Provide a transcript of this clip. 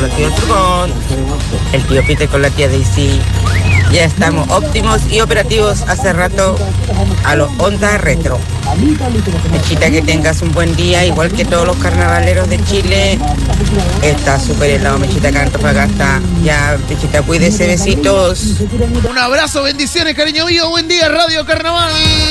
los tíos Furgón, el tío Peter con la tía Daisy. Ya estamos óptimos y operativos hace rato a los Ondas Retro. Mechita, que tengas un buen día, igual que todos los carnavaleros de Chile. Está súper helado, Mechita, que Antofagasta. Ya, Mechita, cuídese, besitos. Un abrazo, bendiciones, cariño mío. Buen día, Radio Carnaval.